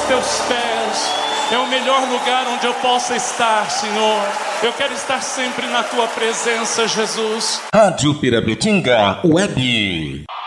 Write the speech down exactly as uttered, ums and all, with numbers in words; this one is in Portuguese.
teus pés. É o melhor lugar onde eu possa estar, Senhor. Eu quero estar sempre na tua presença, Jesus. Rádio Pirabetinga Web.